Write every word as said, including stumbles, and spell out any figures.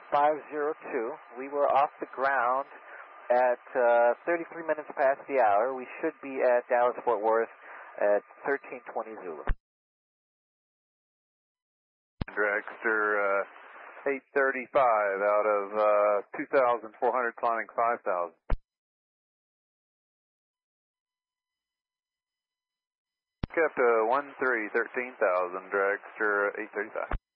five zero two. We were off the ground at uh, thirty-three minutes past the hour. We should be at Dallas Fort Worth at thirteen twenty Zulu. Dragster uh, eight thirty-five out of uh, two thousand four hundred climbing five thousand. Kept uh, one three, thirteen thousand, Dragster eight thirty-five.